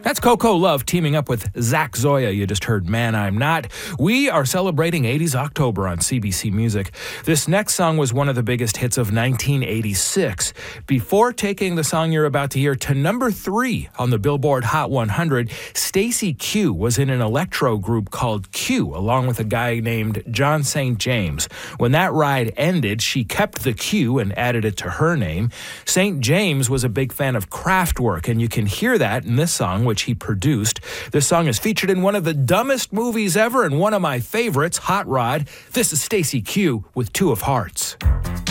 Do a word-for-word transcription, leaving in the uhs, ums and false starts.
That's Coco Love teaming up with Zach Zoya. You just heard Man I'm Not. We are celebrating eighties October on C B C Music. This next song was one of the biggest hits of nineteen eighty-six. Before taking the song you're about to hear to number three on the Billboard Hot one hundred, Stacey Q was in an electro group called Q, along with a guy named John Saint James. When that ride ended, she kept the Q and added it to her name. Saint James was a big fan of Kraftwerk, and you can hear that in this song, which he produced. This song is featured in one of the dumbest movies ever and one of my favorites, Hot Rod. This is Stacey Q with Two of Hearts.